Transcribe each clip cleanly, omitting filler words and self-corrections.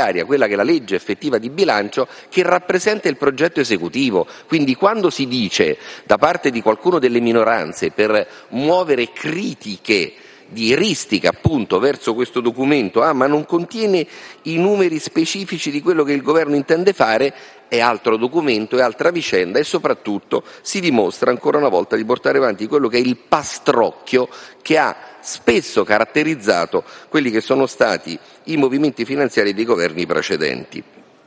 quella che è la legge effettiva di bilancio, che rappresenta il progetto esecutivo. Quindi quando si dice da parte di qualcuno delle minoranze, per muovere critiche di eristica appunto verso questo documento, ma non contiene i numeri specifici di quello che il governo intende fare, è altro documento, è altra vicenda, e soprattutto si dimostra ancora una volta di portare avanti quello che è il pastrocchio che ha spesso caratterizzato quelli che sono stati i movimenti finanziari dei governi precedenti.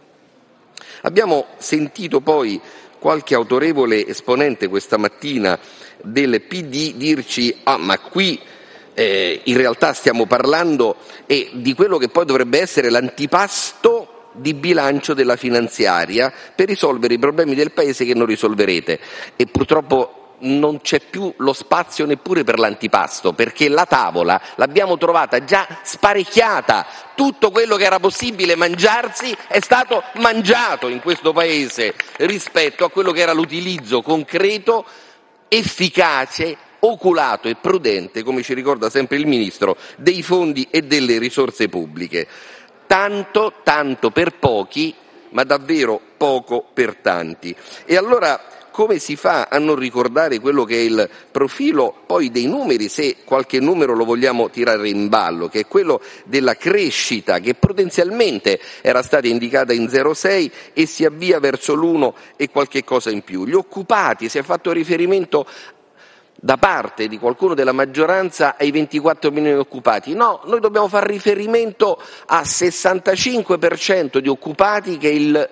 Abbiamo sentito poi qualche autorevole esponente questa mattina del PD dirci ma qui in realtà stiamo parlando di quello che poi dovrebbe essere l'antipasto di bilancio della finanziaria per risolvere i problemi del Paese che non risolverete, e purtroppo non c'è più lo spazio neppure per l'antipasto, perché la tavola l'abbiamo trovata già sparecchiata. Tutto quello che era possibile mangiarsi è stato mangiato in questo Paese rispetto a quello che era l'utilizzo concreto, efficace, oculato e prudente, come ci ricorda sempre il Ministro, dei fondi e delle risorse pubbliche. Tanto per pochi, ma davvero poco per tanti. E allora come si fa a non ricordare quello che è il profilo poi dei numeri, se qualche numero lo vogliamo tirare in ballo, che è quello della crescita che prudenzialmente era stata indicata in 0,6 e si avvia verso l'1 e qualche cosa in più. Gli occupati, si è fatto riferimento da parte di qualcuno della maggioranza ai 24 milioni di occupati. No, noi dobbiamo fare riferimento a 65% di occupati, che è il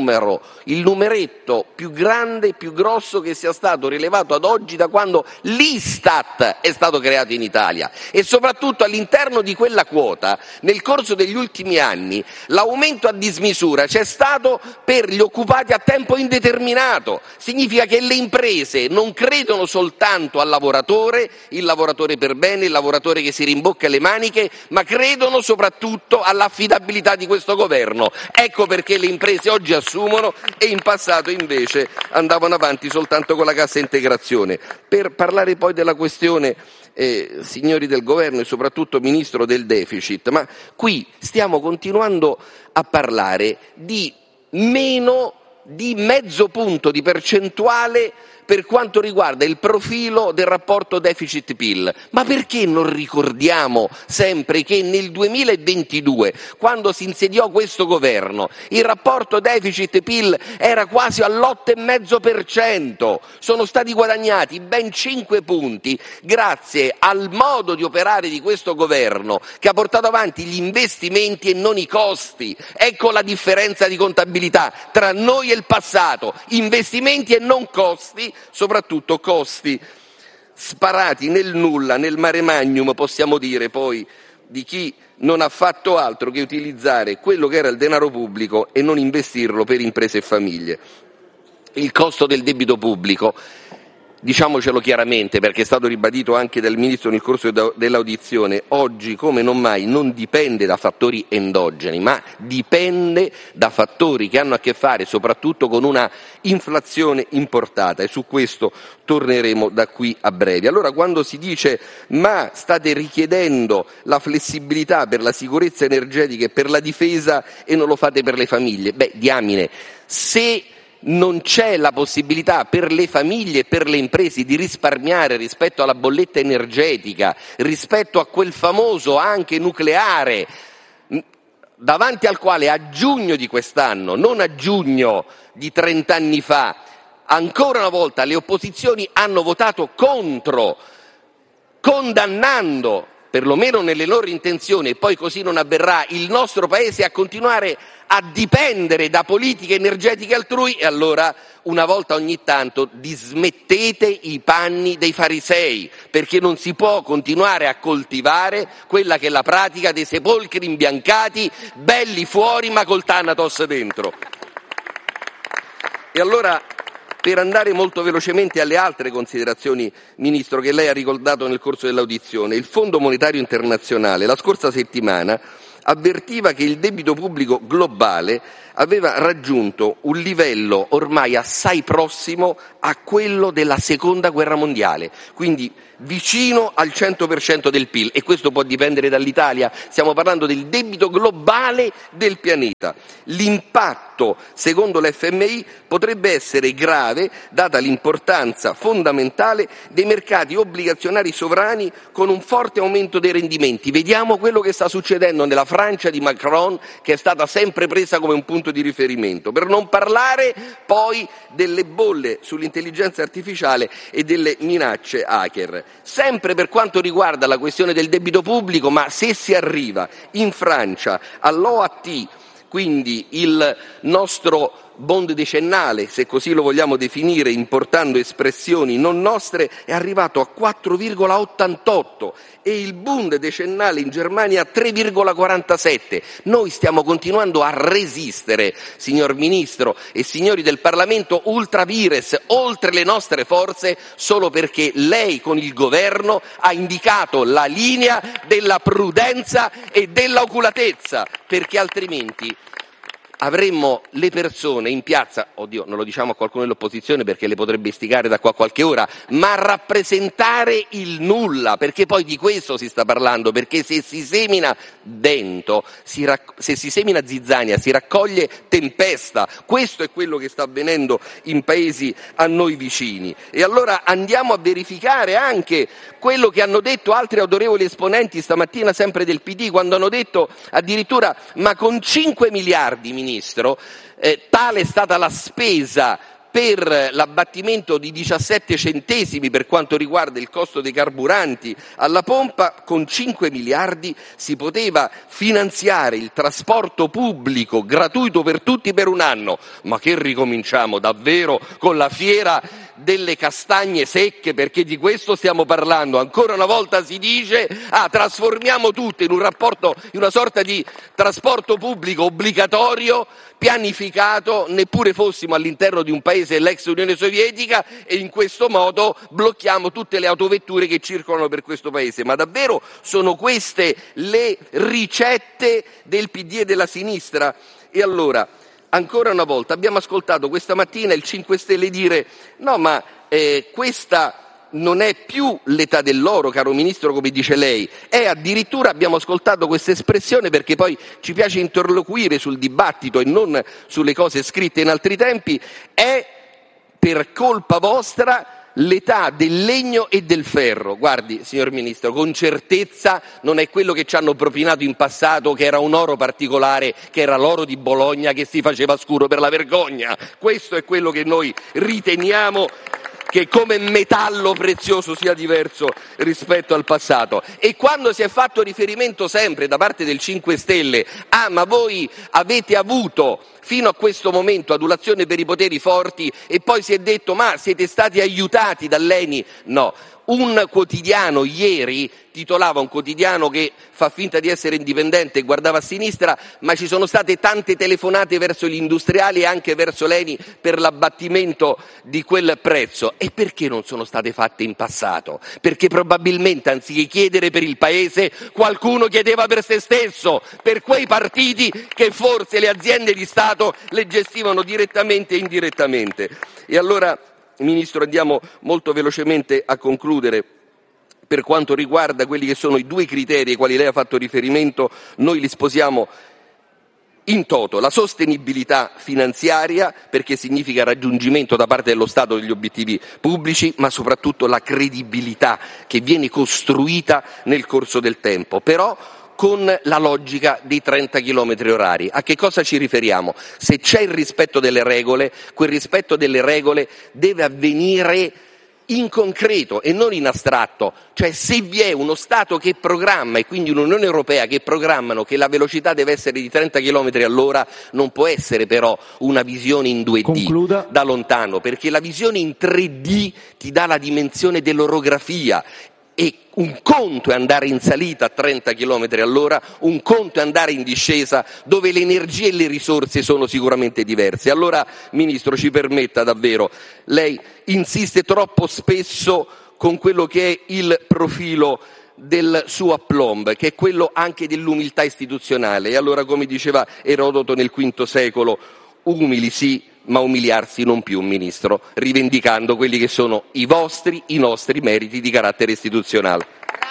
numeretto più grande, più grosso che sia stato rilevato ad oggi da quando l'Istat è stato creato in Italia. E soprattutto all'interno di quella quota, nel corso degli ultimi anni, l'aumento a dismisura c'è stato per gli occupati a tempo indeterminato. Significa che le imprese non credono soltanto al lavoratore, il lavoratore per bene, il lavoratore che si rimbocca le maniche, ma credono soprattutto all'affidabilità di questo governo. Ecco perché le imprese oggi assumono e in passato invece andavano avanti soltanto con la cassa integrazione. Per parlare poi della questione, signori del governo e soprattutto Ministro, del deficit, ma qui stiamo continuando a parlare di meno di mezzo punto di percentuale per quanto riguarda il profilo del rapporto deficit-PIL. Ma perché non ricordiamo sempre che nel 2022, quando si insediò questo governo, il rapporto deficit-PIL era quasi all'8,5%. Sono stati guadagnati ben 5 punti grazie al modo di operare di questo governo, che ha portato avanti gli investimenti e non i costi. Ecco la differenza di contabilità tra noi e il passato: investimenti e non costi, soprattutto costi sparati nel nulla, nel mare magnum, possiamo dire poi, di chi non ha fatto altro che utilizzare quello che era il denaro pubblico e non investirlo per imprese e famiglie. Il costo del debito pubblico, diciamocelo chiaramente, perché è stato ribadito anche dal Ministro nel corso dell'audizione, oggi come non mai non dipende da fattori endogeni, ma dipende da fattori che hanno a che fare soprattutto con una inflazione importata, e su questo torneremo da qui a breve. Allora, quando si dice ma state richiedendo la flessibilità per la sicurezza energetica e per la difesa e non lo fate per le famiglie, diamine, se non c'è la possibilità per le famiglie e per le imprese di risparmiare rispetto alla bolletta energetica, rispetto a quel famoso anche nucleare, davanti al quale a giugno di quest'anno, non a giugno di 30 anni fa, ancora una volta le opposizioni hanno votato contro, condannando, perlomeno nelle loro intenzioni, e poi così non avverrà, il nostro Paese a continuare a dipendere da politiche energetiche altrui, e allora una volta ogni tanto dismettete i panni dei farisei, perché non si può continuare a coltivare quella che è la pratica dei sepolcri imbiancati, belli fuori ma col Thanatos dentro. E allora, per andare molto velocemente alle altre considerazioni, Ministro, che lei ha ricordato nel corso dell'audizione, il Fondo Monetario Internazionale la scorsa settimana avvertiva che il debito pubblico globale aveva raggiunto un livello ormai assai prossimo a quello della Seconda Guerra Mondiale, quindi vicino al 100% del PIL, e questo può dipendere dall'Italia, stiamo parlando del debito globale del pianeta. L'impatto, secondo l'FMI, potrebbe essere grave, data l'importanza fondamentale dei mercati obbligazionari sovrani con un forte aumento dei rendimenti. Vediamo quello che sta succedendo nella Francia di Macron, che è stata sempre presa come un punto di riferimento, per non parlare poi delle bolle sull'intelligenza artificiale e delle minacce hacker. Sempre per quanto riguarda la questione del debito pubblico, ma se si arriva in Francia all'OAT, quindi il nostro bond decennale, se così lo vogliamo definire, importando espressioni non nostre, è arrivato a 4,88 e il bund decennale in Germania a 3,47. Noi stiamo continuando a resistere, signor Ministro e signori del Parlamento, ultra vires, oltre le nostre forze, solo perché lei con il governo ha indicato la linea della prudenza e dell'oculatezza, perché altrimenti avremmo le persone in piazza, oddio, non lo diciamo a qualcuno dell'opposizione perché le potrebbe istigare da qua a qualche ora, ma a rappresentare il nulla, perché poi di questo si sta parlando, perché se si semina vento, se si semina zizzania, si raccoglie tempesta. Questo è quello che sta avvenendo in paesi a noi vicini. E allora andiamo a verificare anche quello che hanno detto altri autorevoli esponenti stamattina, sempre del PD, quando hanno detto addirittura: ma con 5 miliardi, Ministro, tale è stata la spesa per l'abbattimento di 17 centesimi per quanto riguarda il costo dei carburanti alla pompa, con 5 miliardi si poteva finanziare il trasporto pubblico gratuito per tutti per un anno. Ma che ricominciamo davvero con la fiera delle castagne secche, perché di questo stiamo parlando. Ancora una volta si dice: trasformiamo tutto in un rapporto, in una sorta di trasporto pubblico obbligatorio, pianificato, neppure fossimo all'interno di un paese dell'ex Unione Sovietica, e in questo modo blocchiamo tutte le autovetture che circolano per questo paese. Ma davvero sono queste le ricette del PD e della sinistra? E allora, ancora una volta, abbiamo ascoltato questa mattina il 5 Stelle dire: no, ma questa non è più l'età dell'oro, caro Ministro, come dice lei, è addirittura, abbiamo ascoltato questa espressione perché poi ci piace interloquire sul dibattito e non sulle cose scritte in altri tempi, è per colpa vostra l'età del legno e del ferro. Guardi, signor Ministro, con certezza non è quello che ci hanno propinato in passato, che era un oro particolare, che era l'oro di Bologna, che si faceva scuro per la vergogna. Questo è quello che noi riteniamo che come metallo prezioso sia diverso rispetto al passato. E quando si è fatto riferimento sempre da parte del 5 Stelle: ma voi avete avuto fino a questo momento adulazione per i poteri forti, e poi si è detto: ma siete stati aiutati dall'ENI? No. Un quotidiano ieri titolava, un quotidiano che fa finta di essere indipendente e guardava a sinistra: ma ci sono state tante telefonate verso gli industriali e anche verso l'ENI per l'abbattimento di quel prezzo. E perché non sono state fatte in passato? Perché probabilmente, anziché chiedere per il paese, qualcuno chiedeva per se stesso, per quei partiti che forse le aziende di Stato le gestivano direttamente e indirettamente. E allora, Ministro, andiamo molto velocemente a concludere. Per quanto riguarda quelli che sono i due criteri ai quali lei ha fatto riferimento, noi li sposiamo in toto: la sostenibilità finanziaria, perché significa raggiungimento da parte dello Stato degli obiettivi pubblici, ma soprattutto la credibilità che viene costruita nel corso del tempo, però con la logica dei 30 km orari. A che cosa ci riferiamo? Se c'è il rispetto delle regole, quel rispetto delle regole deve avvenire in concreto e non in astratto. Cioè, se vi è uno Stato che programma, e quindi un'Unione Europea che programmano che la velocità deve essere di 30 km all'ora, non può essere però una visione in 2D. Concluda. Da lontano, perché la visione in 3D ti dà la dimensione dell'orografia. E un conto è andare in salita a 30 km all'ora, un conto è andare in discesa, dove le energie e le risorse sono sicuramente diverse. Allora, Ministro, ci permetta davvero, lei insiste troppo spesso con quello che è il profilo del suo aplomb, che è quello anche dell'umiltà istituzionale. E allora, come diceva Erodoto nel V secolo, umili sì, ma umiliarsi non più, Ministro, rivendicando quelli che sono i nostri meriti di carattere istituzionale.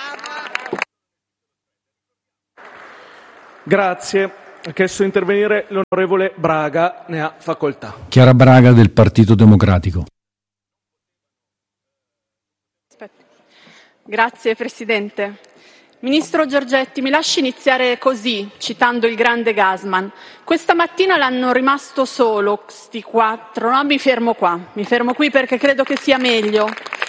Grazie. Ha chiesto di intervenire l'onorevole Braga, ne ha facoltà. Chiara Braga del Partito Democratico. Grazie Presidente. Ministro Giorgetti, mi lasci iniziare così, citando il grande Gassman. Questa mattina l'hanno rimasto solo, sti quattro. No, mi fermo qui perché credo che sia meglio.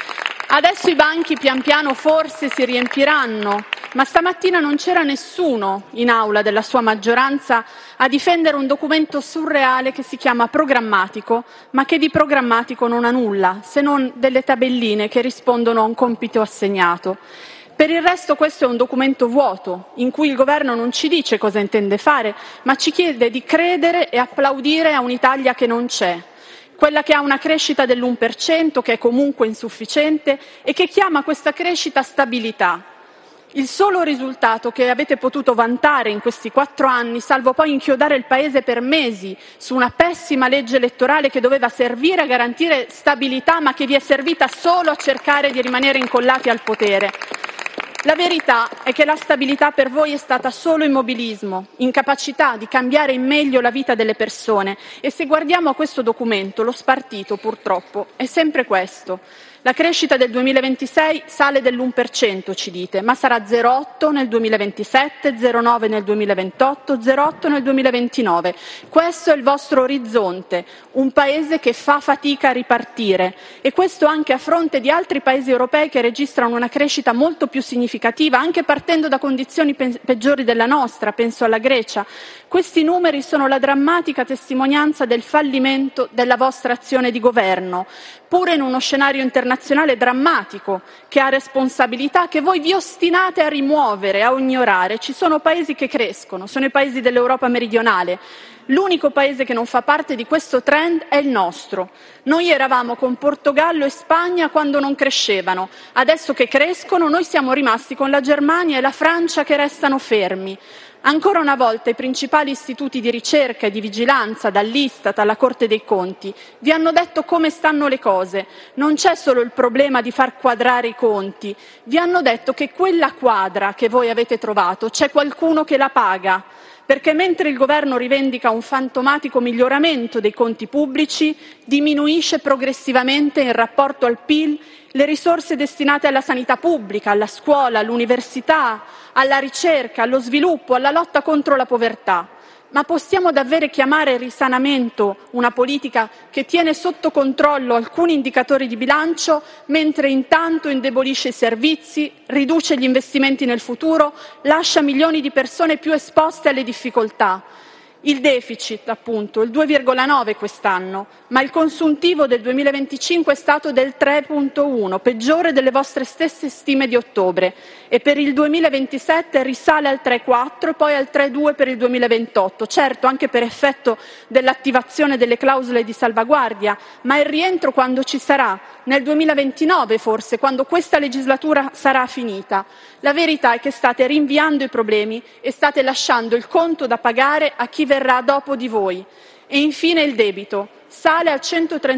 Adesso i banchi pian piano forse si riempiranno, ma stamattina non c'era nessuno in aula della sua maggioranza a difendere un documento surreale che si chiama programmatico, ma che di programmatico non ha nulla, se non delle tabelline che rispondono a un compito assegnato. Per il resto questo è un documento vuoto, in cui il Governo non ci dice cosa intende fare, ma ci chiede di credere e applaudire a un'Italia che non c'è. Quella che ha una crescita dell'1%, che è comunque insufficiente, e che chiama questa crescita stabilità. Il solo risultato che avete potuto vantare in questi 4 anni, salvo poi inchiodare il Paese per mesi su una pessima legge elettorale che doveva servire a garantire stabilità, ma che vi è servita solo a cercare di rimanere incollati al potere. La verità è che la stabilità per voi è stata solo immobilismo, incapacità di cambiare in meglio la vita delle persone. E se guardiamo a questo documento, lo spartito purtroppo è sempre questo. La crescita del 2026 sale dell'1%, ci dite, ma sarà 0,8 nel 2027, 0,9 nel 2028, 0,8 nel 2029. Questo è il vostro orizzonte, un Paese che fa fatica a ripartire, e questo anche a fronte di altri Paesi europei che registrano una crescita molto più significativa, anche partendo da condizioni peggiori della nostra, penso alla Grecia. Questi numeri sono la drammatica testimonianza del fallimento della vostra azione di governo, pure in uno scenario internazionale drammatico, che ha responsabilità che voi vi ostinate a rimuovere, a ignorare. Ci sono paesi che crescono, sono i paesi dell'Europa meridionale. L'unico paese che non fa parte di questo trend è il nostro. Noi eravamo con Portogallo e Spagna quando non crescevano. Adesso che crescono, noi siamo rimasti con la Germania e la Francia che restano fermi. Ancora una volta i principali istituti di ricerca e di vigilanza, dall'Istat alla Corte dei Conti, vi hanno detto come stanno le cose. Non c'è solo il problema di far quadrare i conti. Vi hanno detto che quella quadra che voi avete trovato c'è qualcuno che la paga. Perché mentre il Governo rivendica un fantomatico miglioramento dei conti pubblici, diminuisce progressivamente in rapporto al PIL le risorse destinate alla sanità pubblica, alla scuola, all'università, alla ricerca, allo sviluppo, alla lotta contro la povertà. Ma possiamo davvero chiamare risanamento una politica che tiene sotto controllo alcuni indicatori di bilancio, mentre intanto indebolisce i servizi, riduce gli investimenti nel futuro, lascia milioni di persone più esposte alle difficoltà? Il deficit, appunto, il 2,9 quest'anno, ma il consuntivo del 2025 è stato del 3,1, peggiore delle vostre stesse stime di ottobre, e per il 2027 risale al 3,4 e poi al 3,2 per il 2028, certo anche per effetto dell'attivazione delle clausole di salvaguardia, ma il rientro quando ci sarà? Nel 2029 forse, quando questa legislatura sarà finita. La verità è che state rinviando i problemi e state lasciando il conto da pagare a chi verrà dopo di voi. E infine il debito. Sale al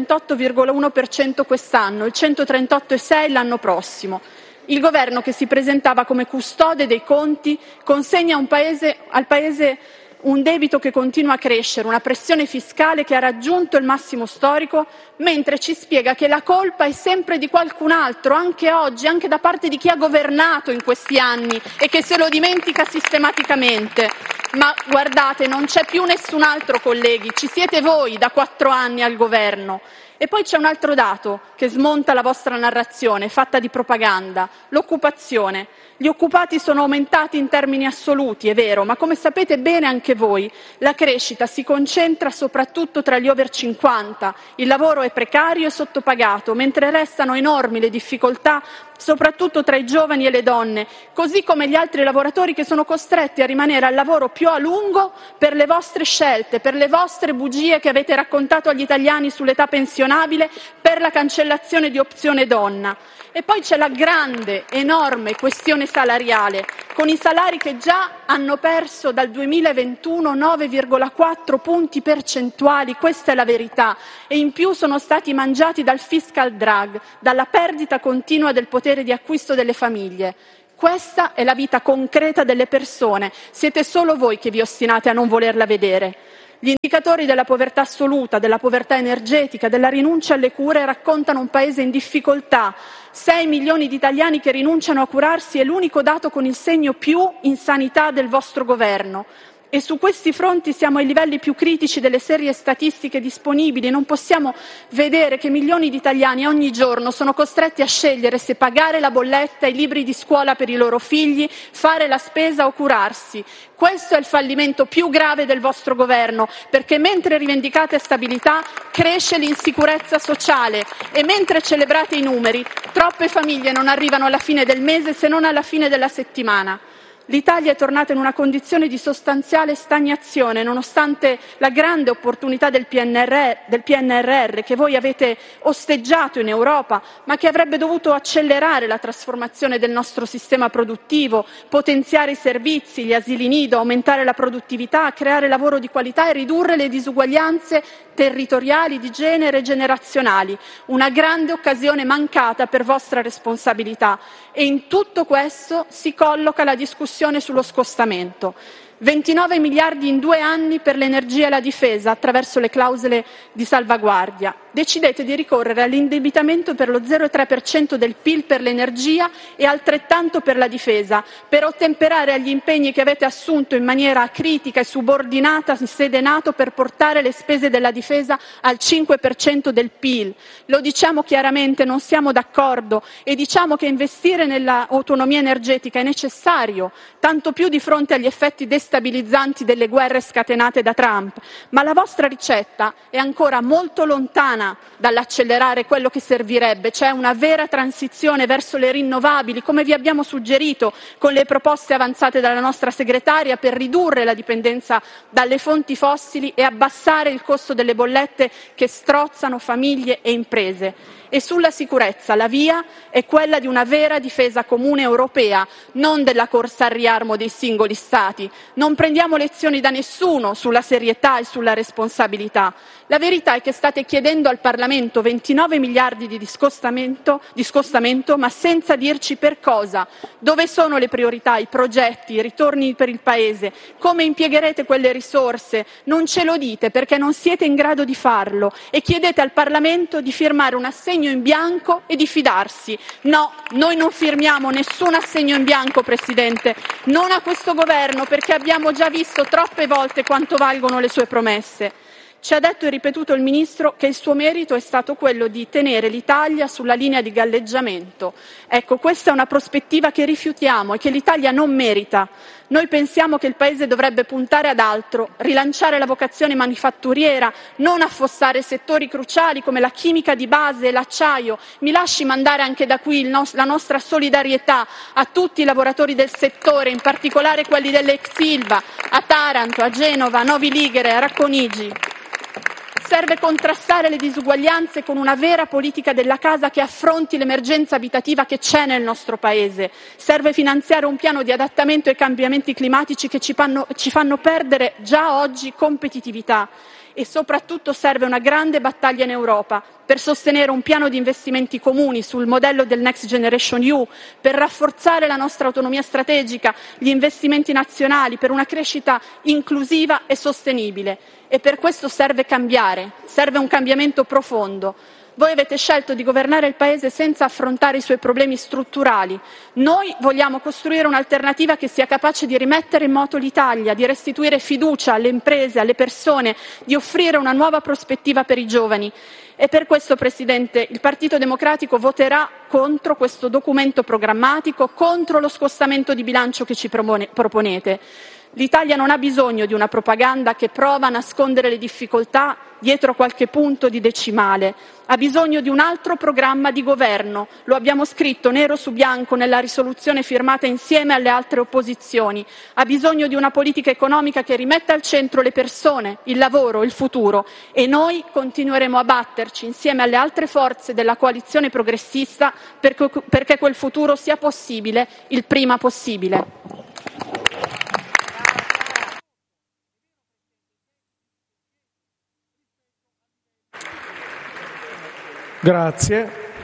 138,1% quest'anno, il 138,6% l'anno prossimo. Il governo, che si presentava come custode dei conti, consegna al Paese un debito che continua a crescere, una pressione fiscale che ha raggiunto il massimo storico, mentre ci spiega che la colpa è sempre di qualcun altro, anche oggi, anche da parte di chi ha governato in questi anni e che se lo dimentica sistematicamente. Ma guardate, non c'è più nessun altro, colleghi, ci siete voi da 4 anni al governo. E poi c'è un altro dato che smonta la vostra narrazione fatta di propaganda: l'occupazione. Gli occupati sono aumentati in termini assoluti, è vero, ma come sapete bene anche voi, la crescita si concentra soprattutto tra gli over 50, il lavoro è precario e sottopagato, mentre restano enormi le difficoltà soprattutto tra i giovani e le donne, così come gli altri lavoratori che sono costretti a rimanere al lavoro più a lungo per le vostre scelte, per le vostre bugie che avete raccontato agli italiani sull'età pensionabile, per la cancellazione di Opzione Donna. E poi c'è la grande, enorme questione salariale, con i salari che già hanno perso dal 2021 9,4 punti percentuali, questa è la verità, e in più sono stati mangiati dal fiscal drag, dalla perdita continua del potere di acquisto delle famiglie. Questa è la vita concreta delle persone, siete solo voi che vi ostinate a non volerla vedere. Gli indicatori della povertà assoluta, della povertà energetica, della rinuncia alle cure raccontano un paese in difficoltà. 6 milioni di italiani che rinunciano a curarsi è l'unico dato con il segno più in sanità del vostro governo. E su questi fronti siamo ai livelli più critici delle serie statistiche disponibili. Non possiamo vedere che milioni di italiani ogni giorno sono costretti a scegliere se pagare la bolletta, i libri di scuola per i loro figli, fare la spesa o curarsi. Questo è il fallimento più grave del vostro governo, perché mentre rivendicate stabilità cresce l'insicurezza sociale e mentre celebrate i numeri, troppe famiglie non arrivano alla fine del mese se non alla fine della settimana. L'Italia è tornata in una condizione di sostanziale stagnazione, nonostante la grande opportunità del PNRR che voi avete osteggiato in Europa, ma che avrebbe dovuto accelerare la trasformazione del nostro sistema produttivo, potenziare i servizi, gli asili nido, aumentare la produttività, creare lavoro di qualità e ridurre le disuguaglianze territoriali, di genere e generazionali. Una grande occasione mancata per vostra responsabilità. E in tutto questo si colloca la discussione sullo scostamento. 29 miliardi in 2 anni per l'energia e la difesa attraverso le clausole di salvaguardia. Decidete di ricorrere all'indebitamento per lo 0,3% del PIL per l'energia e altrettanto per la difesa, per ottemperare agli impegni che avete assunto in maniera critica e subordinata in sede NATO per portare le spese della difesa al 5% del PIL. Lo diciamo chiaramente, non siamo d'accordo e diciamo che investire nell'autonomia energetica è necessario, tanto più di fronte agli effetti destabilizzanti delle guerre scatenate da Trump, ma la vostra ricetta è ancora molto lontana dall'accelerare quello che servirebbe, cioè una vera transizione verso le rinnovabili, come vi abbiamo suggerito con le proposte avanzate dalla nostra segretaria per ridurre la dipendenza dalle fonti fossili e abbassare il costo delle bollette che strozzano famiglie e imprese. E sulla sicurezza la via è quella di una vera difesa comune europea, non della corsa al riarmo dei singoli Stati. Non prendiamo lezioni da nessuno sulla serietà e sulla responsabilità. La verità è che state chiedendo al Parlamento 29 miliardi di scostamento, ma senza dirci per cosa. Dove sono le priorità, i progetti, i ritorni per il Paese? Come impiegherete quelle risorse? Non ce lo dite perché non siete in grado di farlo e chiedete al Parlamento di firmare un assegno in bianco e di fidarsi. No, noi non firmiamo nessun assegno in bianco, Presidente, non a questo governo, perché abbiamo già visto troppe volte quanto valgono le sue promesse. Ci ha detto e ripetuto il Ministro che il suo merito è stato quello di tenere l'Italia sulla linea di galleggiamento. Ecco, questa è una prospettiva che rifiutiamo e che l'Italia non merita. Noi pensiamo che il Paese dovrebbe puntare ad altro, rilanciare la vocazione manifatturiera, non affossare settori cruciali come la chimica di base e l'acciaio. Mi lasci mandare anche da qui la nostra solidarietà a tutti i lavoratori del settore, in particolare quelli dell'ex Ilva, a Taranto, a Genova, a Novi Ligure, a Racconigi. Serve contrastare le disuguaglianze con una vera politica della casa che affronti l'emergenza abitativa che c'è nel nostro Paese. Serve finanziare un piano di adattamento ai cambiamenti climatici che ci fanno perdere già oggi competitività. E soprattutto serve una grande battaglia in Europa per sostenere un piano di investimenti comuni sul modello del Next Generation EU, per rafforzare la nostra autonomia strategica, gli investimenti nazionali, per una crescita inclusiva e sostenibile. E per questo serve cambiare, serve un cambiamento profondo. Voi avete scelto di governare il Paese senza affrontare i suoi problemi strutturali. Noi vogliamo costruire un'alternativa che sia capace di rimettere in moto l'Italia, di restituire fiducia alle imprese, alle persone, di offrire una nuova prospettiva per i giovani. E per questo, Presidente, il Partito Democratico voterà contro questo documento programmatico, contro lo scostamento di bilancio che ci proponete. L'Italia non ha bisogno di una propaganda che prova a nascondere le difficoltà dietro qualche punto di decimale. Ha bisogno di un altro programma di governo. Lo abbiamo scritto nero su bianco nella risoluzione firmata insieme alle altre opposizioni. Ha bisogno di una politica economica che rimetta al centro le persone, il lavoro, il futuro. E noi continueremo a batterci insieme alle altre forze della coalizione progressista perché quel futuro sia possibile il prima possibile. Grazie.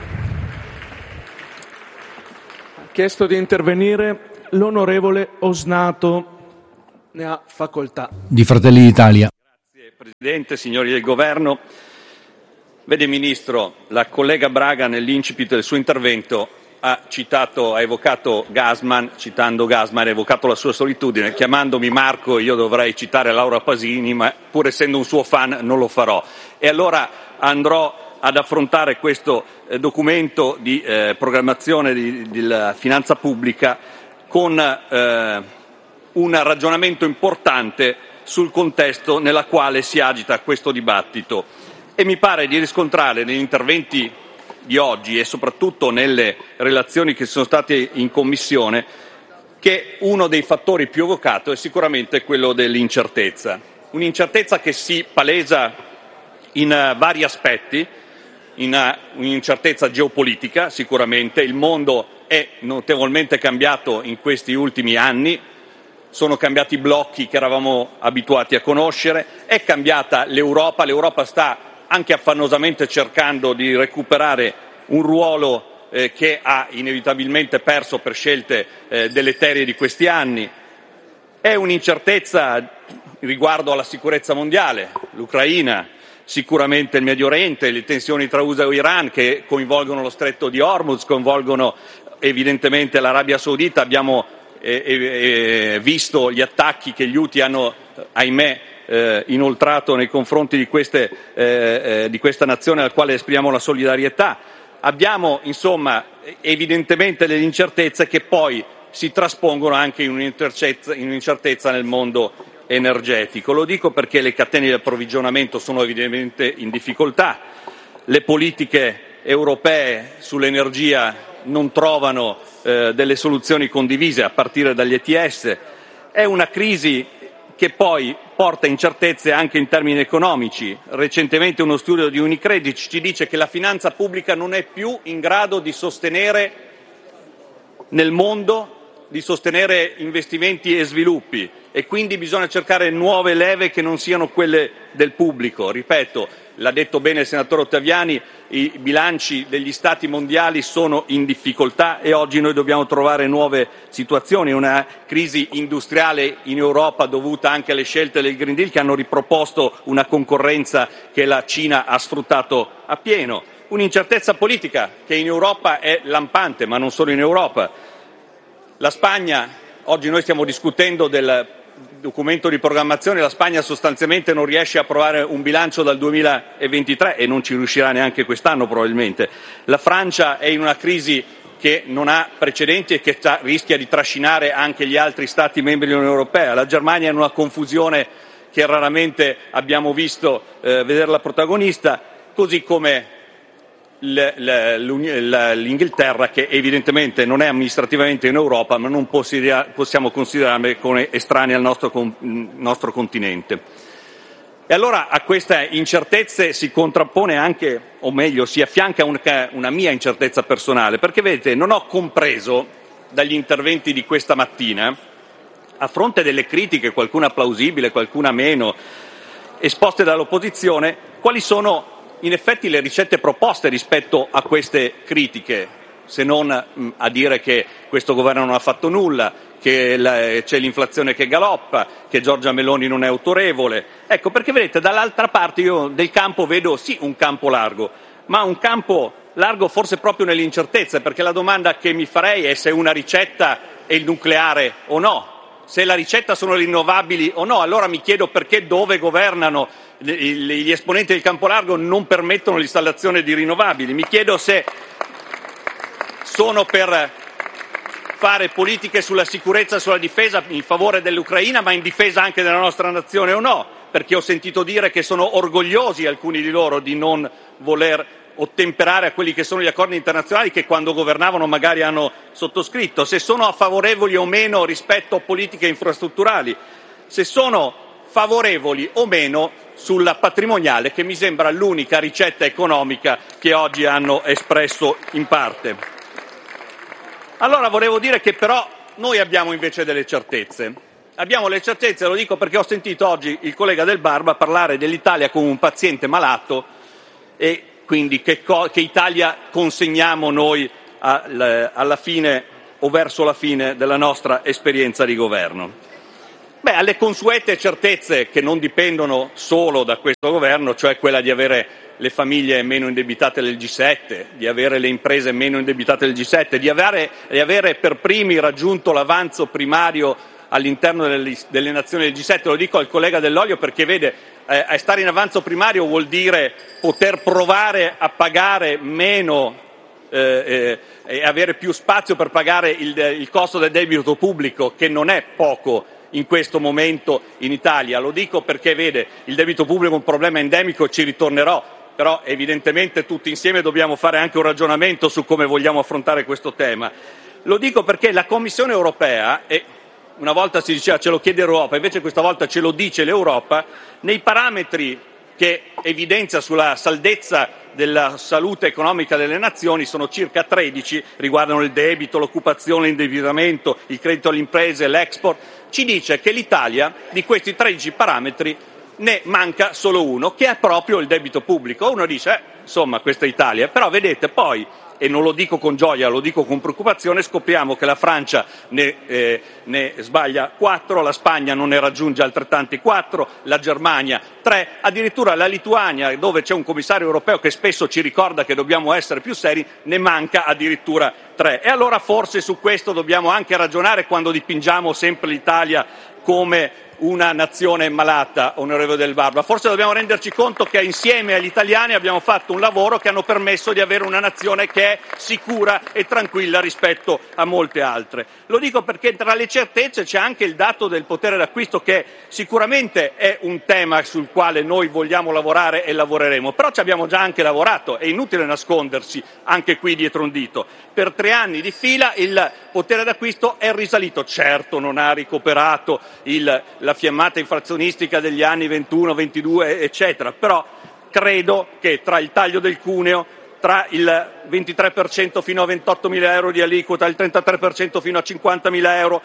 Ha chiesto di intervenire l'onorevole Osnato. Ne ha facoltà. Di Fratelli d'Italia. Grazie Presidente, signori del Governo. Vede Ministro, la collega Braga nell'incipit del suo intervento ha evocato Gassman, citando Gassman, ha evocato la sua solitudine. Chiamandomi Marco io dovrei citare Laura Pasini, ma pur essendo un suo fan non lo farò. E allora andrò ad affrontare questo documento di programmazione della finanza pubblica con un ragionamento importante sul contesto nella quale si agita questo dibattito. E mi pare di riscontrare negli interventi di oggi e soprattutto nelle relazioni che sono state in Commissione che uno dei fattori più evocato è sicuramente quello dell'incertezza. Un'incertezza che si palesa in vari aspetti, un'incertezza geopolitica sicuramente, il mondo è notevolmente cambiato in questi ultimi anni, sono cambiati i blocchi che eravamo abituati a conoscere, è cambiata l'Europa sta anche affannosamente cercando di recuperare un ruolo che ha inevitabilmente perso per scelte deleterie di questi anni. È un'incertezza riguardo alla sicurezza mondiale, l'Ucraina, sicuramente il Medio Oriente, le tensioni tra USA e Iran che coinvolgono lo stretto di Hormuz, coinvolgono evidentemente l'Arabia Saudita. Abbiamo visto gli attacchi che gli Houthi hanno, ahimè, inoltrato nei confronti di questa nazione al quale esprimiamo la solidarietà. Abbiamo insomma evidentemente delle incertezze che poi si traspongono anche in un'incertezza nel mondo energetico. Lo dico perché le catene di approvvigionamento sono evidentemente in difficoltà, le politiche europee sull'energia non trovano delle soluzioni condivise a partire dagli ETS. È una crisi che poi porta incertezze anche in termini economici. Recentemente uno studio di Unicredit ci dice che la finanza pubblica non è più in grado di sostenere nel mondo, di sostenere investimenti e sviluppi e quindi bisogna cercare nuove leve che non siano quelle del pubblico. Ripeto, l'ha detto bene il senatore Ottaviani, i bilanci degli Stati mondiali sono in difficoltà e oggi noi dobbiamo trovare nuove situazioni. Una crisi industriale in Europa dovuta anche alle scelte del Green Deal che hanno riproposto una concorrenza che la Cina ha sfruttato appieno. Un'incertezza politica che in Europa è lampante, ma non solo in Europa. La Spagna, oggi noi stiamo discutendo del documento di programmazione, la Spagna sostanzialmente non riesce a approvare un bilancio dal 2023 e non ci riuscirà neanche quest'anno probabilmente. La Francia è in una crisi che non ha precedenti e che rischia di trascinare anche gli altri Stati membri dell'Unione Europea. La Germania è in una confusione che raramente abbiamo visto vederla protagonista, così come l'Inghilterra, che evidentemente non è amministrativamente in Europa, ma non possiamo considerarla come estranea al nostro continente. E allora a queste incertezze si contrappone anche, o meglio, si affianca una mia incertezza personale, perché vedete, non ho compreso dagli interventi di questa mattina, a fronte delle critiche, qualcuna plausibile, qualcuna meno, esposte dall'opposizione, quali sono in effetti le ricette proposte rispetto a queste critiche, se non a dire che questo governo non ha fatto nulla, che c'è l'inflazione che galoppa, che Giorgia Meloni non è autorevole. Ecco, perché vedete, dall'altra parte io del campo vedo sì un campo largo, ma un campo largo forse proprio nell'incertezza, perché la domanda che mi farei è se una ricetta è il nucleare o no. Se la ricetta sono le rinnovabili o no, allora mi chiedo perché dove governano gli esponenti del campo largo non permettono l'installazione di rinnovabili. Mi chiedo se sono per fare politiche sulla sicurezza e sulla difesa in favore dell'Ucraina, ma in difesa anche della nostra nazione o no. perché ho sentito dire che sono orgogliosi alcuni di loro di non voler ottemperare a quelli che sono gli accordi internazionali che quando governavano magari hanno sottoscritto, se sono favorevoli o meno rispetto a politiche infrastrutturali, se sono favorevoli o meno sulla patrimoniale, che mi sembra l'unica ricetta economica che oggi hanno espresso in parte. Allora volevo dire che però noi abbiamo invece delle certezze. Abbiamo le certezze, lo dico perché ho sentito oggi il collega Del Barba parlare dell'Italia come un paziente malato e quindi che Italia consegniamo noi alla fine o verso la fine della nostra esperienza di governo. Alle consuete certezze che non dipendono solo da questo governo, cioè quella di avere le famiglie meno indebitate del G7, di avere le imprese meno indebitate del G7, di avere per primi raggiunto l'avanzo primario all'interno delle nazioni del G7. Lo dico al collega Dell'Olio perché vede, stare in avanzo primario vuol dire poter provare a pagare meno e avere più spazio per pagare il costo del debito pubblico, che non è poco in questo momento in Italia. Lo dico perché vede, il debito pubblico è un problema endemico, ci ritornerò, però evidentemente tutti insieme dobbiamo fare anche un ragionamento su come vogliamo affrontare questo tema. Lo dico perché la Commissione europea, e una volta si diceva ce lo chiede l'Europa, invece questa volta ce lo dice l'Europa, nei parametri che evidenzia sulla saldezza della salute economica delle nazioni, sono circa 13, riguardano il debito, l'occupazione, l'indebitamento, il credito alle imprese, l'export, ci dice che l'Italia di questi 13 parametri ne manca solo uno, che è proprio il debito pubblico. Uno dice, insomma, questa è Italia, però vedete poi, e non lo dico con gioia, lo dico con preoccupazione, scopriamo che la Francia ne sbaglia 4, la Spagna non ne raggiunge altrettanti 4, la Germania 3, addirittura la Lituania, dove c'è un commissario europeo che spesso ci ricorda che dobbiamo essere più seri, ne manca addirittura 3. E allora forse su questo dobbiamo anche ragionare quando dipingiamo sempre l'Italia come una nazione malata, onorevole Del Barba. Forse dobbiamo renderci conto che insieme agli italiani abbiamo fatto un lavoro che hanno permesso di avere una nazione che è sicura e tranquilla rispetto a molte altre. Lo dico perché tra le certezze c'è anche il dato del potere d'acquisto, che sicuramente è un tema sul quale noi vogliamo lavorare e lavoreremo, però ci abbiamo già anche lavorato, è inutile nascondersi anche qui dietro un dito. Per 3 anni di fila il potere d'acquisto è risalito, certo non ha recuperato la fiammata inflazionistica degli anni 21, 22, eccetera, però credo che tra il taglio del cuneo, tra il 23% fino a 28.000 euro di aliquota, il 33% fino a 50.000 euro,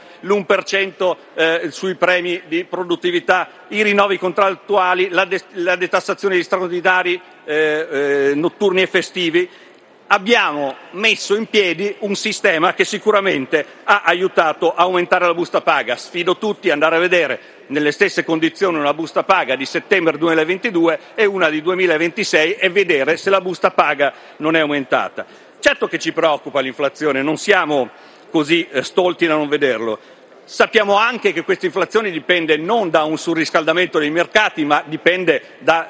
l'1% sui premi di produttività, i rinnovi contrattuali, la detassazione di straordinari notturni e festivi, abbiamo messo in piedi un sistema che sicuramente ha aiutato a aumentare la busta paga. Sfido tutti ad andare a vedere nelle stesse condizioni una busta paga di settembre 2022 e una di 2026 e vedere se la busta paga non è aumentata. Certo che ci preoccupa l'inflazione, non siamo così stolti da non vederlo. Sappiamo anche che questa inflazione dipende non da un surriscaldamento dei mercati, ma dipende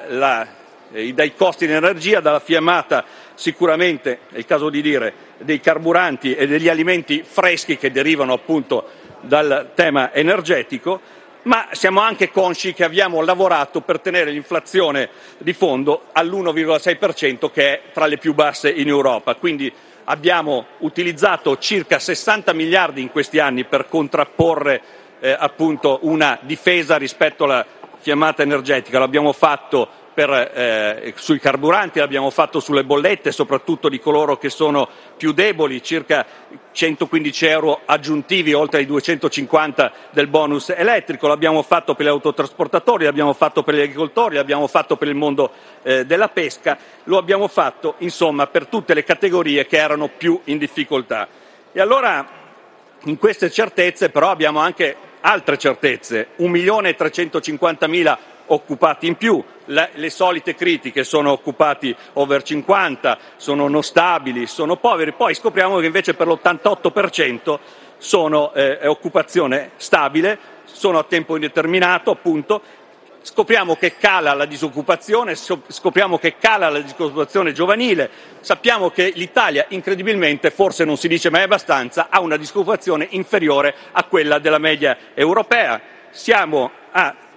dai costi di energia, dalla fiammata sicuramente, è il caso di dire, dei carburanti e degli alimenti freschi che derivano appunto dal tema energetico, ma siamo anche consci che abbiamo lavorato per tenere l'inflazione di fondo all'1,6%, che è tra le più basse in Europa. Quindi abbiamo utilizzato circa 60 miliardi in questi anni per contrapporre appunto una difesa rispetto alla fiammata energetica. L'abbiamo fatto sui carburanti, l'abbiamo fatto sulle bollette, soprattutto di coloro che sono più deboli, circa 115 euro aggiuntivi oltre ai 250 del bonus elettrico, l'abbiamo fatto per gli autotrasportatori, l'abbiamo fatto per gli agricoltori, l'abbiamo fatto per il mondo della pesca, lo abbiamo fatto insomma per tutte le categorie che erano più in difficoltà. E allora in queste certezze però abbiamo anche altre certezze, 1.350.000 occupati in più, le solite critiche, sono occupati over 50, sono non stabili, sono poveri, poi scopriamo che invece per l'88% sono occupazione stabile, sono a tempo indeterminato appunto, scopriamo che cala la disoccupazione, scopriamo che cala la disoccupazione giovanile, sappiamo che l'Italia incredibilmente, forse non si dice mai abbastanza, ha una disoccupazione inferiore a quella della media europea, siamo a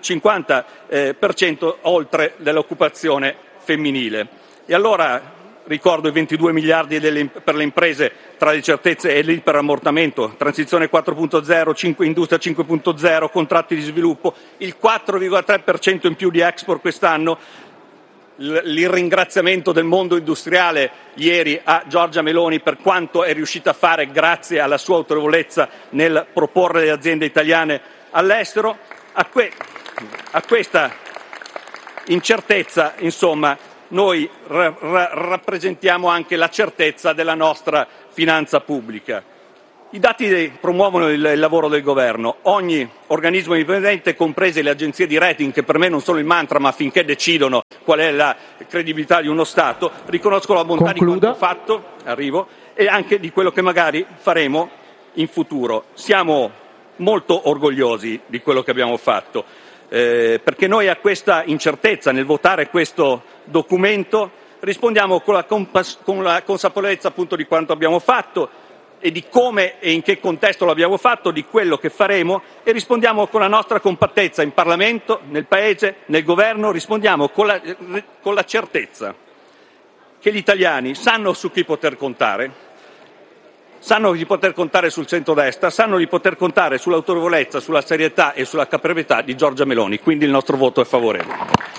50% oltre dell'occupazione femminile. E allora ricordo i 22 miliardi per le imprese tra le certezze e l'iperammortamento, transizione 4.0, industria 5.0, contratti di sviluppo, il 4,3% in più di export quest'anno, il ringraziamento del mondo industriale ieri a Giorgia Meloni per quanto è riuscita a fare grazie alla sua autorevolezza nel proporre le aziende italiane all'estero. A questa incertezza, insomma, noi rappresentiamo anche la certezza della nostra finanza pubblica. I dati promuovono il lavoro del governo. Ogni organismo indipendente, comprese le agenzie di rating, che per me non sono il mantra, ma finché decidono qual è la credibilità di uno Stato, riconoscono la bontà di quanto fatto, e anche di quello che magari faremo in futuro. Siamo molto orgogliosi di quello che abbiamo fatto, perché noi a questa incertezza nel votare questo documento rispondiamo con la consapevolezza appunto di quanto abbiamo fatto e di come e in che contesto l'abbiamo fatto, di quello che faremo, e rispondiamo con la nostra compattezza in Parlamento, nel Paese, nel Governo, rispondiamo con la certezza che gli italiani sanno su chi poter contare, sanno di poter contare sul centrodestra, sanno di poter contare sull'autorevolezza, sulla serietà e sulla caparbietà di Giorgia Meloni, quindi il nostro voto è favorevole.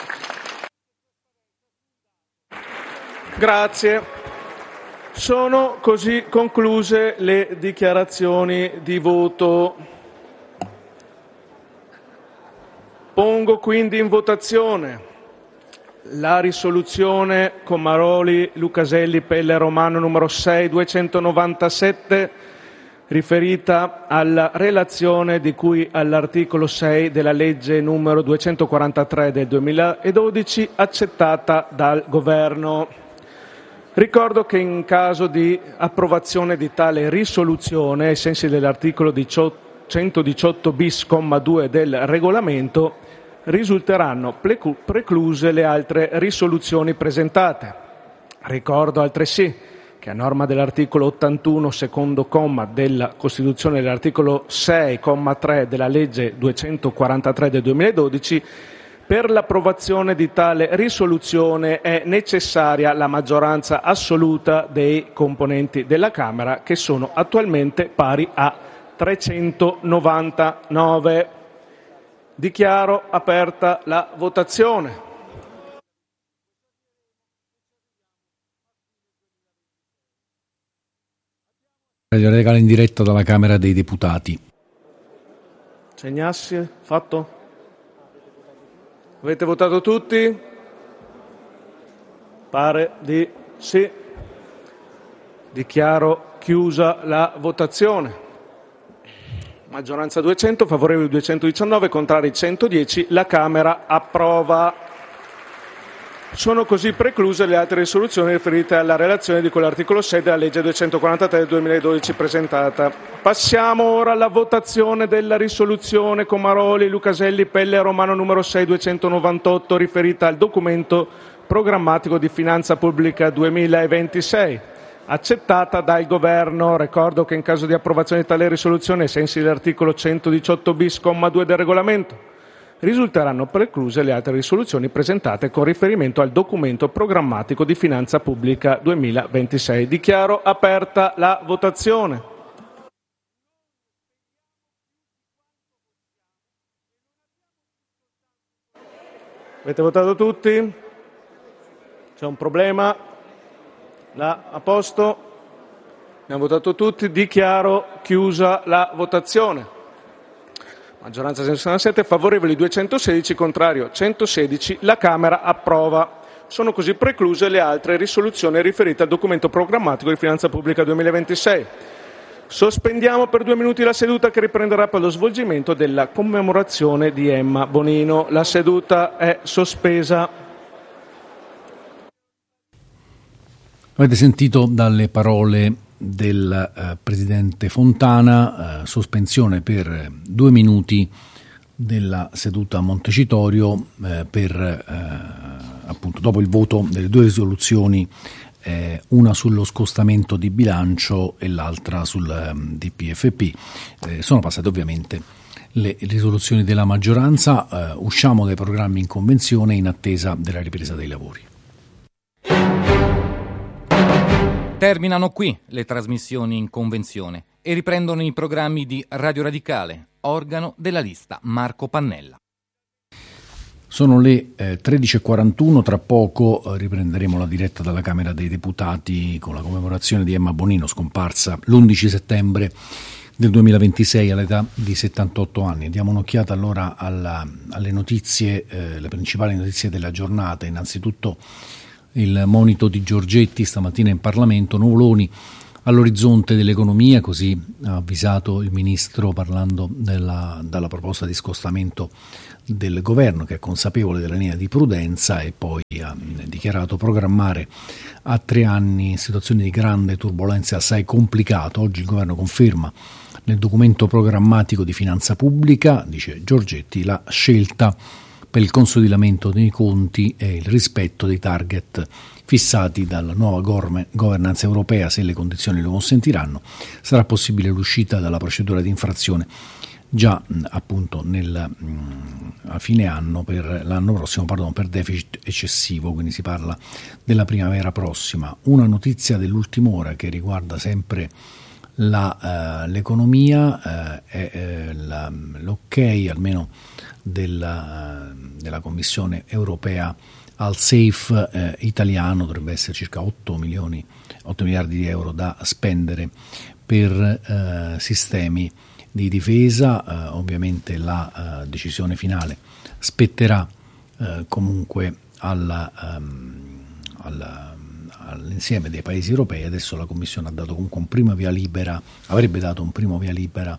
Grazie. Sono così concluse le dichiarazioni di voto. Pongo quindi in votazione la risoluzione Comaroli, Lucaselli, Pelle Romano numero 6297, riferita alla relazione di cui all'articolo 6 della legge numero 243 del 2012, accettata dal Governo. Ricordo che in caso di approvazione di tale risoluzione, ai sensi dell'articolo 118 bis, comma 2 del regolamento, risulteranno precluse le altre risoluzioni presentate. Ricordo altresì che a norma dell'articolo 81, secondo comma della Costituzione, dell'articolo 6, comma 3 della legge 243 del 2012, per l'approvazione di tale risoluzione è necessaria la maggioranza assoluta dei componenti della Camera, che sono attualmente pari a 399. Dichiaro aperta la votazione. Regala in diretta dalla Camera dei Deputati. Segnassi, fatto? Avete votato tutti? Pare di sì. Dichiaro chiusa la votazione. Maggioranza 200, favorevoli 219, contrari 110. La Camera approva. Sono così precluse le altre risoluzioni riferite alla relazione di quell'articolo 6 della legge 243 del 2012 presentata. Passiamo ora alla votazione della risoluzione Comaroli, Lucaselli, Pelle Romano numero 6298, riferita al documento programmatico di finanza pubblica 2026, accettata dal Governo. Ricordo che in caso di approvazione di tale risoluzione, ai sensi dell'articolo 118 bis, comma 2 del regolamento, risulteranno precluse le altre risoluzioni presentate con riferimento al documento programmatico di finanza pubblica 2026. Dichiaro aperta la votazione. Avete votato tutti? C'è un problema? A posto? Abbiamo votato tutti. Dichiaro chiusa la votazione. Maggioranza 67, favorevoli 216, contrario 116. La Camera approva. Sono così precluse le altre risoluzioni riferite al documento programmatico di finanza pubblica 2026. Sospendiamo per 2 minuti la seduta, che riprenderà per lo svolgimento della commemorazione di Emma Bonino. La seduta è sospesa. Avete sentito dalle parole del Presidente Fontana, sospensione per 2 minuti della seduta a Montecitorio appunto dopo il voto delle 2 risoluzioni, una sullo scostamento di bilancio e l'altra sul DPFP. Sono passate ovviamente le risoluzioni della maggioranza. Usciamo dai programmi in convenzione in attesa della ripresa dei lavori. Terminano qui le trasmissioni in convenzione e riprendono i programmi di Radio Radicale, organo della lista Marco Pannella. Sono le 13.41, tra poco riprenderemo la diretta dalla Camera dei Deputati con la commemorazione di Emma Bonino, scomparsa l'11 settembre del 2026 all'età di 78 anni. Diamo un'occhiata allora alle notizie, le principali notizie della giornata. Innanzitutto il monito di Giorgetti stamattina in Parlamento, nuvoloni all'orizzonte dell'economia, così ha avvisato il Ministro parlando dalla proposta di scostamento del Governo, che è consapevole della linea di prudenza, e poi ha dichiarato programmare a 3 anni in situazioni di grande turbolenza assai complicato. Oggi il Governo conferma nel documento programmatico di finanza pubblica, dice Giorgetti, la scelta per il consolidamento dei conti e il rispetto dei target fissati dalla nuova governance europea. Se le condizioni lo consentiranno, sarà possibile l'uscita dalla procedura di infrazione già appunto a fine anno, per l'anno prossimo, per deficit eccessivo, quindi si parla della primavera prossima. Una notizia dell'ultima ora che riguarda sempre l'economia, è l'ok almeno della Commissione europea al SAFE italiano. Dovrebbe essere circa 8 miliardi di euro da spendere per sistemi di difesa. Ovviamente la decisione finale spetterà comunque all'insieme dei paesi europei. Adesso la Commissione ha dato comunque avrebbe dato un primo via libera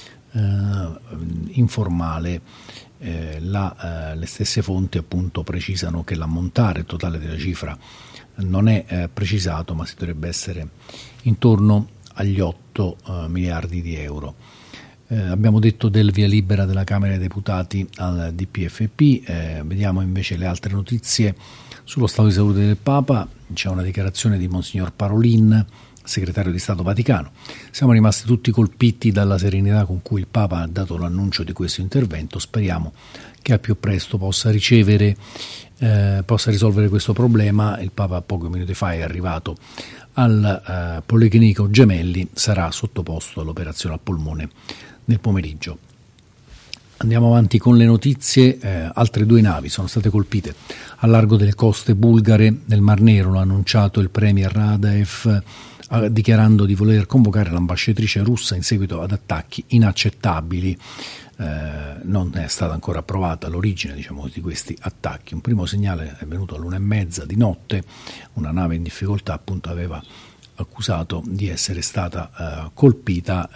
informale. Le stesse fonti appunto precisano che l'ammontare totale della cifra non è precisato, ma si dovrebbe essere intorno agli 8 miliardi di euro. Abbiamo detto del via libera della Camera dei Deputati al DPFP. Vediamo invece le altre notizie sullo stato di salute del Papa. C'è una dichiarazione di Monsignor Parolin, segretario di Stato Vaticano. Siamo rimasti tutti colpiti dalla serenità con cui il Papa ha dato l'annuncio di questo intervento. Speriamo che al più presto possa risolvere questo problema. Il Papa pochi minuti fa è arrivato al Policlinico Gemelli, sarà sottoposto all'operazione al polmone nel pomeriggio. Andiamo avanti con le notizie. Altre 2 navi sono state colpite al largo delle coste bulgare nel Mar Nero. L'ha annunciato il premier Radev, dichiarando di voler convocare l'ambasciatrice russa in seguito ad attacchi inaccettabili. Non è stata ancora approvata l'origine, di questi attacchi. Un primo segnale è venuto all'1:30 di notte. Una nave in difficoltà appunto aveva accusato di essere stata colpita.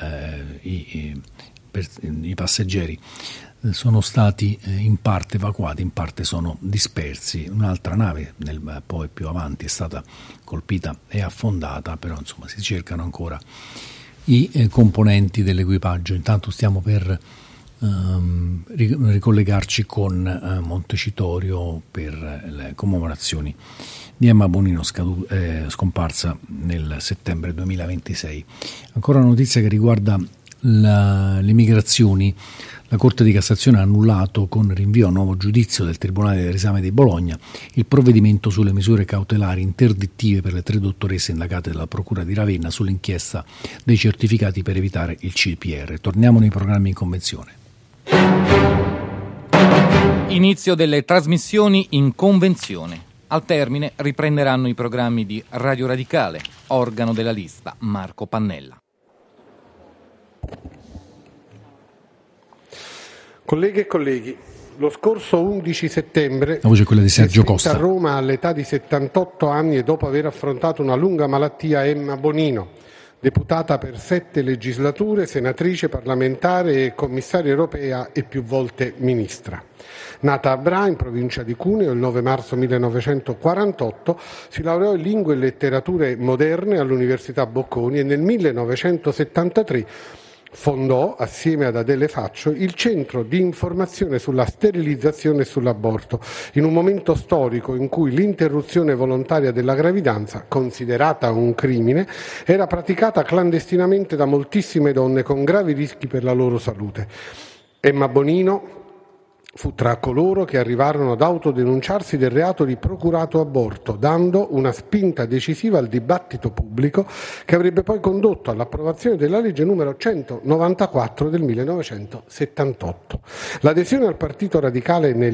I passeggeri sono stati in parte evacuati, in parte sono dispersi. Un'altra nave poi più avanti è stata colpita e affondata, però insomma si cercano ancora i componenti dell'equipaggio. Intanto stiamo per ricollegarci con Montecitorio per le commemorazioni di Emma Bonino, scomparsa nel settembre 2026. Ancora una notizia che riguarda le migrazioni. La Corte di Cassazione ha annullato, con rinvio a nuovo giudizio del Tribunale del Riesame di Bologna, il provvedimento sulle misure cautelari interdittive per le 3 dottoresse indagate dalla Procura di Ravenna sull'inchiesta dei certificati per evitare il CPR. Torniamo nei programmi in convenzione. Inizio delle trasmissioni in convenzione. Al termine riprenderanno i programmi di Radio Radicale, organo della lista Marco Pannella. Colleghe e colleghi, lo scorso 11 settembre la voce è quella di Sergio Costa. A Roma all'età di 78 anni e dopo aver affrontato una lunga malattia Emma Bonino, deputata per 7 legislature, senatrice parlamentare e commissaria europea e più volte ministra. Nata a Bra, in provincia di Cuneo, il 9 marzo 1948, si laureò in lingue e letterature moderne all'Università Bocconi e nel 1973 fondò, assieme ad Adele Faccio, il Centro di Informazione sulla Sterilizzazione e sull'Aborto, in un momento storico in cui l'interruzione volontaria della gravidanza, considerata un crimine, era praticata clandestinamente da moltissime donne con gravi rischi per la loro salute. Emma Bonino fu tra coloro che arrivarono ad autodenunciarsi del reato di procurato aborto, dando una spinta decisiva al dibattito pubblico che avrebbe poi condotto all'approvazione della legge numero 194 del 1978. L'adesione al Partito Radicale nel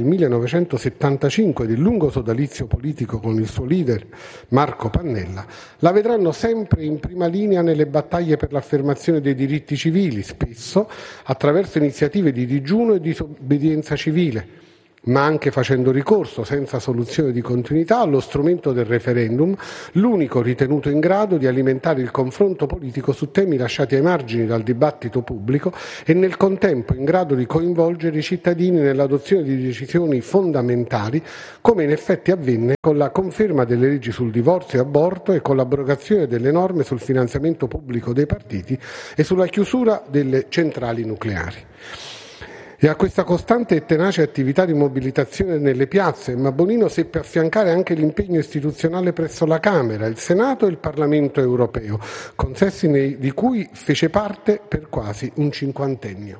1975 del lungo sodalizio politico con il suo leader Marco Pannella la vedranno sempre in prima linea nelle battaglie per l'affermazione dei diritti civili, spesso attraverso iniziative di digiuno e disobbedienza civile, ma anche facendo ricorso, senza soluzione di continuità, allo strumento del referendum, l'unico ritenuto in grado di alimentare il confronto politico su temi lasciati ai margini dal dibattito pubblico e nel contempo in grado di coinvolgere i cittadini nell'adozione di decisioni fondamentali, come in effetti avvenne con la conferma delle leggi sul divorzio e aborto e con l'abrogazione delle norme sul finanziamento pubblico dei partiti e sulla chiusura delle centrali nucleari. E a questa costante e tenace attività di mobilitazione nelle piazze, Emma Bonino seppe affiancare anche l'impegno istituzionale presso la Camera, il Senato e il Parlamento europeo, consessi di cui fece parte per quasi un cinquantennio.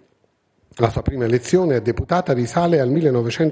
La sua prima elezione a deputata risale al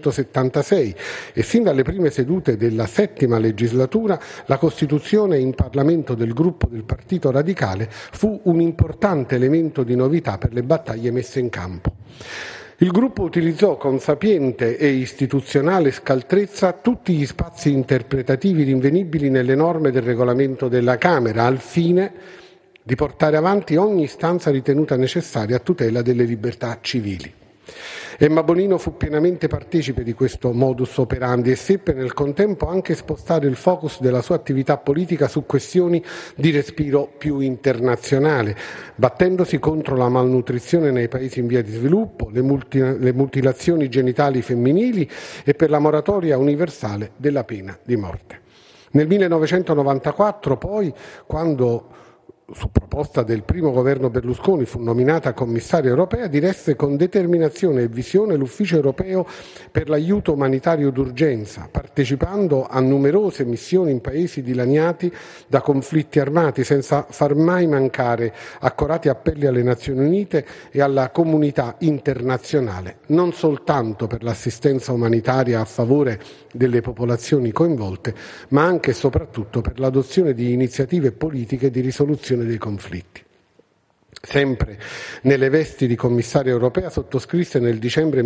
1976 e sin dalle prime sedute della 7ª legislatura la costituzione in Parlamento del gruppo del Partito Radicale fu un importante elemento di novità per le battaglie messe in campo. Il gruppo utilizzò con sapiente e istituzionale scaltrezza tutti gli spazi interpretativi rinvenibili nelle norme del regolamento della Camera al fine di portare avanti ogni istanza ritenuta necessaria a tutela delle libertà civili. Emma Bonino fu pienamente partecipe di questo modus operandi e seppe nel contempo anche spostare il focus della sua attività politica su questioni di respiro più internazionale, battendosi contro la malnutrizione nei paesi in via di sviluppo, le mutilazioni genitali femminili e per la moratoria universale della pena di morte. Nel 1994 poi, quando su proposta del primo governo Berlusconi fu nominata commissaria europea, diresse con determinazione e visione l'Ufficio europeo per l'aiuto umanitario d'urgenza, partecipando a numerose missioni in paesi dilaniati da conflitti armati, senza far mai mancare accorati appelli alle Nazioni Unite e alla comunità internazionale, non soltanto per l'assistenza umanitaria a favore delle popolazioni coinvolte, ma anche e soprattutto per l'adozione di iniziative politiche di risoluzione dei conflitti. Sempre nelle vesti di commissaria europea sottoscrisse nel dicembre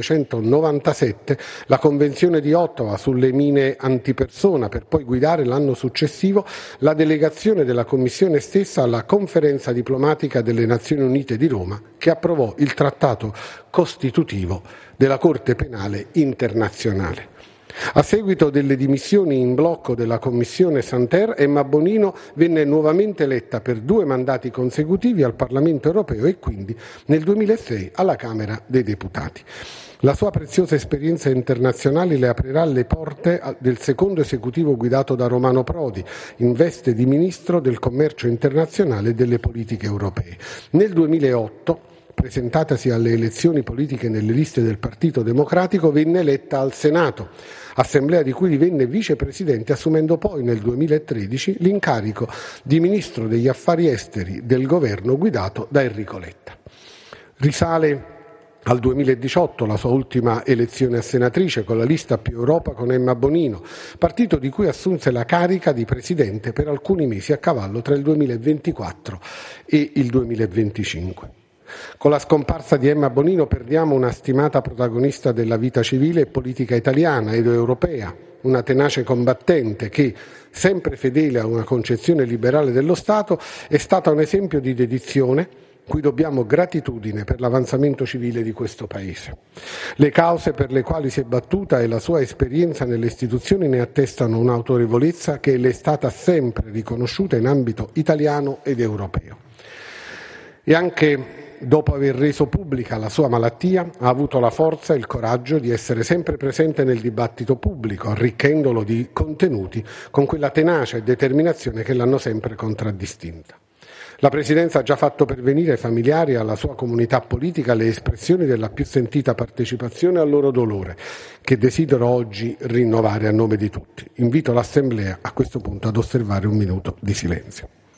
1997 la Convenzione di Ottawa sulle mine antipersona, per poi guidare l'anno successivo la delegazione della Commissione stessa alla Conferenza diplomatica delle Nazioni Unite di Roma, che approvò il trattato costitutivo della Corte Penale Internazionale. A seguito delle dimissioni in blocco della Commissione Santer, Emma Bonino venne nuovamente eletta per 2 mandati consecutivi al Parlamento europeo e quindi nel 2006 alla Camera dei Deputati. La sua preziosa esperienza internazionale le aprirà le porte del secondo esecutivo guidato da Romano Prodi, in veste di Ministro del Commercio Internazionale e delle Politiche Europee. Nel 2008, presentatasi alle elezioni politiche nelle liste del Partito Democratico, venne eletta al Senato, assemblea di cui divenne vicepresidente, assumendo poi nel 2013 l'incarico di Ministro degli Affari Esteri del governo guidato da Enrico Letta. Risale al 2018 la sua ultima elezione a senatrice con la lista Più Europa con Emma Bonino, partito di cui assunse la carica di presidente per alcuni mesi a cavallo tra il 2024 e il 2025. Con la scomparsa di Emma Bonino perdiamo una stimata protagonista della vita civile e politica italiana ed europea, una tenace combattente che, sempre fedele a una concezione liberale dello Stato, è stata un esempio di dedizione cui dobbiamo gratitudine per l'avanzamento civile di questo Paese. Le cause per le quali si è battuta e la sua esperienza nelle istituzioni ne attestano un'autorevolezza che le è stata sempre riconosciuta in ambito italiano ed europeo. E anche dopo aver reso pubblica la sua malattia, ha avuto la forza e il coraggio di essere sempre presente nel dibattito pubblico, arricchendolo di contenuti con quella tenacia e determinazione che l'hanno sempre contraddistinta. La Presidenza ha già fatto pervenire ai familiari e alla sua comunità politica le espressioni della più sentita partecipazione al loro dolore, che desidero oggi rinnovare a nome di tutti. Invito l'Assemblea a questo punto ad osservare un minuto di silenzio.